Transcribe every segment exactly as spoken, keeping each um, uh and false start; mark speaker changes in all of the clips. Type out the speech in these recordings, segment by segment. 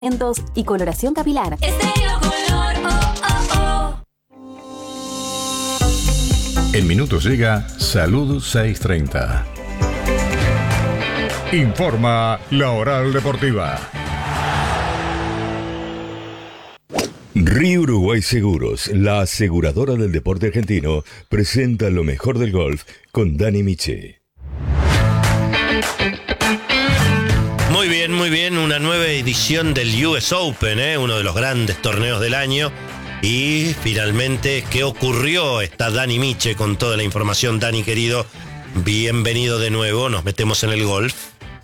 Speaker 1: tratamientos y coloración capilar.
Speaker 2: Estéreo Color, oh, oh, oh.
Speaker 3: En minutos llega Salud seiscientos treinta. Informa la Oral Deportiva.
Speaker 4: Río Uruguay Seguros, la aseguradora del deporte argentino, presenta lo mejor del golf con Dani Miche.
Speaker 5: Muy bien, muy bien, una nueva edición del U S Open, ¿eh? Uno de los grandes torneos del año. Y finalmente, ¿qué ocurrió? Está Dani Miche con toda la información. Dani, querido, bienvenido de nuevo, nos metemos en el golf.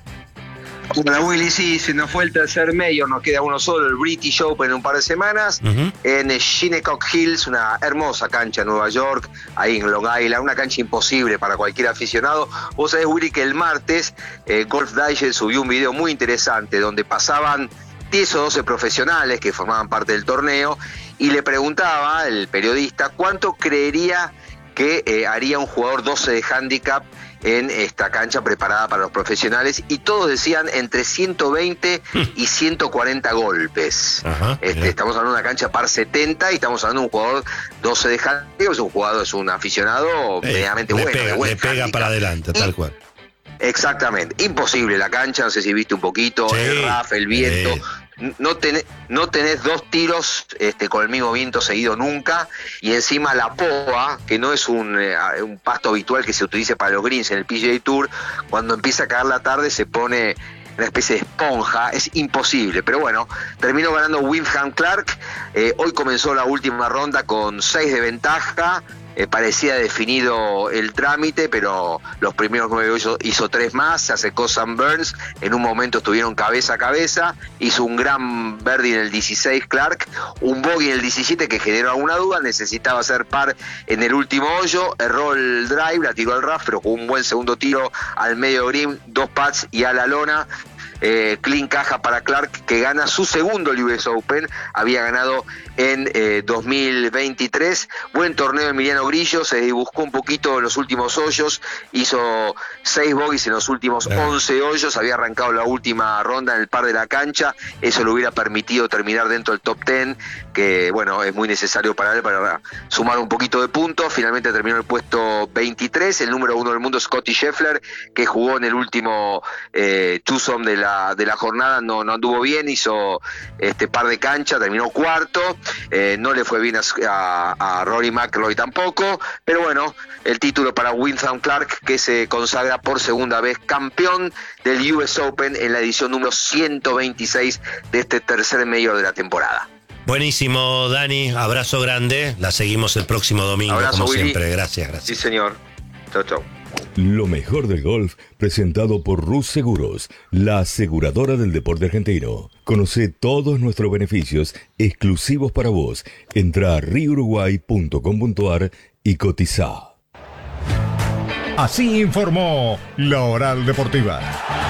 Speaker 6: Hola Willy, sí, se nos fue el tercer mayor, nos queda uno solo, el British Open en un par de semanas, uh-huh. en Shinnecock Hills, una hermosa cancha en Nueva York, ahí en Long Island, una cancha imposible para cualquier aficionado. Vos sabés, Willy, que el martes eh, Golf Digest subió un video muy interesante donde pasaban diez o doce profesionales que formaban parte del torneo y le preguntaba el periodista cuánto creería que eh, haría un jugador doce de handicap en esta cancha preparada para los profesionales, y todos decían entre ciento veinte y ciento cuarenta golpes. Ajá, este, estamos hablando de una cancha par setenta y estamos hablando de un jugador doce de handicap, es un jugador, es un aficionado eh, medianamente
Speaker 5: le
Speaker 6: bueno.
Speaker 5: Pega,
Speaker 6: de
Speaker 5: le pega handicap. Para adelante, tal cual.
Speaker 6: Exactamente, imposible la cancha, no sé si viste un poquito, sí, el R A F, el viento, sí. No tenés, no tenés dos tiros este, con el mismo viento seguido nunca, y encima la P O A, que no es un, eh, un pasto habitual que se utilice para los greens en el P G A Tour, cuando empieza a caer la tarde se pone una especie de esponja, es imposible, pero bueno, terminó ganando Wyndham Clark. Eh, hoy comenzó la última ronda con seis de ventaja. Eh, parecía definido el trámite, pero los primeros nueve hizo, hizo tres más, se acercó Sam Burns, en un momento estuvieron cabeza a cabeza, hizo un gran birdie en el dieciséis Clark, un bogey en el diecisiete que generó alguna duda, necesitaba hacer par en el último hoyo, erró el drive, la tiró al R A F, pero con un buen segundo tiro al medio green, dos putts y a la lona. Eh, clean caja para Clark, que gana su segundo U S Open, había ganado en eh, dos mil veintitrés. Buen torneo Emiliano Grillo, se dibujó un poquito en los últimos hoyos, hizo seis bogies en los últimos once hoyos, había arrancado la última ronda en el par de la cancha, eso le hubiera permitido terminar dentro del top diez, que bueno, es muy necesario para él para sumar un poquito de puntos. Finalmente terminó el puesto veintitrés, el número uno del mundo Scottie Scheffler, que jugó en el último eh, twosome de la de la jornada, no, no anduvo bien, hizo este par de cancha, terminó cuarto, eh, no le fue bien a, a, a Rory McIlroy tampoco, pero bueno, el título para Wyndham Clark, que se consagra por segunda vez campeón del U S Open en la edición número ciento veintiséis de este tercer mayor de la temporada.
Speaker 5: Buenísimo, Dani, abrazo grande, la seguimos el próximo domingo, abrazo, como Willy. Siempre, gracias, gracias.
Speaker 6: Sí, señor, chau, chau.
Speaker 4: Lo mejor del golf, presentado por Rus Seguros, la aseguradora del deporte argentino. Conoce todos nuestros beneficios exclusivos para vos. Entra a rio uruguay punto com punto a r y cotiza.
Speaker 3: Así informó la Oral Deportiva.